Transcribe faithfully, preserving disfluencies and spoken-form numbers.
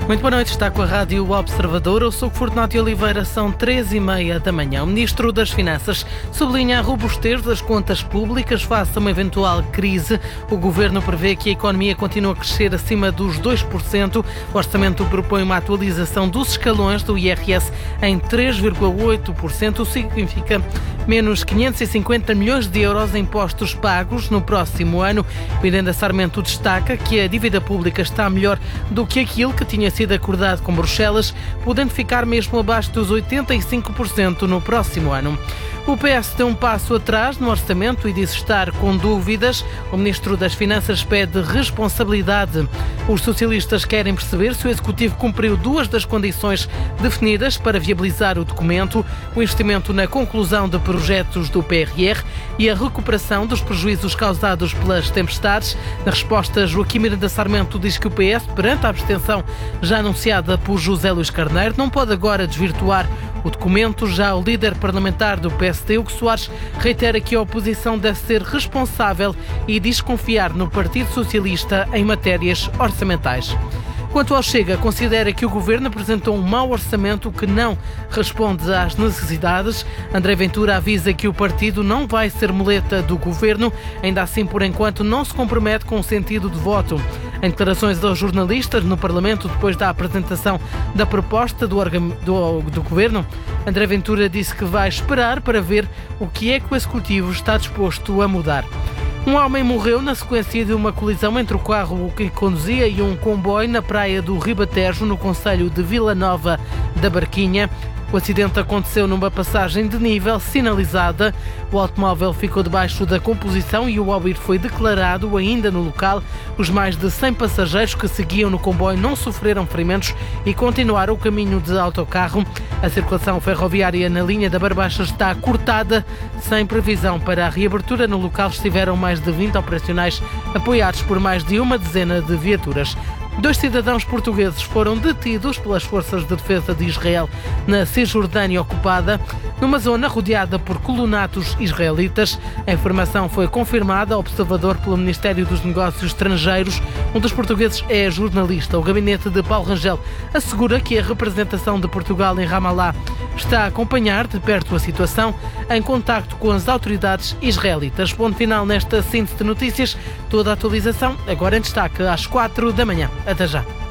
Muito boa noite, está com a Rádio Observador. Eu sou Fortunato Oliveira, são três e meia da manhã. O Ministro das Finanças sublinha a robustez das contas públicas face a uma eventual crise. O Governo prevê que a economia continue a crescer acima dos dois por cento. O orçamento propõe uma atualização dos escalões do I R S em três vírgula oito por cento, o que significa menos quinhentos e cinquenta milhões de euros em impostos pagos no próximo ano. O Irenda Sarmento destaca que a dívida pública está melhor do que aquilo que tinha sido acordado com Bruxelas, podendo ficar mesmo abaixo dos oitenta e cinco por cento no próximo ano. O P S deu um passo atrás no orçamento e diz estar com dúvidas. O Ministro das Finanças pede responsabilidade. Os socialistas querem perceber se o Executivo cumpriu duas das condições definidas para viabilizar o documento: o investimento na conclusão de projetos do P R R e a recuperação dos prejuízos causados pelas tempestades. Na resposta, Joaquim Miranda Sarmento diz que o P S, perante a abstenção já anunciada por José Luís Carneiro, não pode agora desvirtuar o documento. Já o líder parlamentar do P S D, Hugo Soares, reitera que a oposição deve ser responsável e diz confiar no Partido Socialista em matérias orçamentais. Quanto ao Chega, considera que o Governo apresentou um mau orçamento que não responde às necessidades. André Ventura avisa que o partido não vai ser muleta do Governo, ainda assim, por enquanto, não se compromete com o sentido de voto. Em declarações aos jornalistas no Parlamento, depois da apresentação da proposta do, do, do Governo, André Ventura disse que vai esperar para ver o que é que o Executivo está disposto a mudar. Um homem morreu na sequência de uma colisão entre o carro que conduzia e um comboio na praia do Ribatejo, no concelho de Vila Nova da Barquinha. O acidente aconteceu numa passagem de nível sinalizada. O automóvel ficou debaixo da composição e o óbito foi declarado ainda no local. Os mais de cem passageiros que seguiam no comboio não sofreram ferimentos e continuaram o caminho de autocarro. A circulação ferroviária na linha da Barbacha está cortada, sem previsão para a reabertura. No local estiveram mais de vinte operacionais, apoiados por mais de uma dezena de viaturas. Dois cidadãos portugueses foram detidos pelas forças de defesa de Israel na Cisjordânia ocupada, numa zona rodeada por colonatos israelitas. A informação foi confirmada ao Observador pelo Ministério dos Negócios Estrangeiros. Um dos portugueses é jornalista. O gabinete de Paulo Rangel assegura que a representação de Portugal em Ramallah está a acompanhar de perto a situação, em contacto com as autoridades israelitas. Ponto final nesta síntese de notícias. Toda a atualização agora em destaque às quatro da manhã. Até já.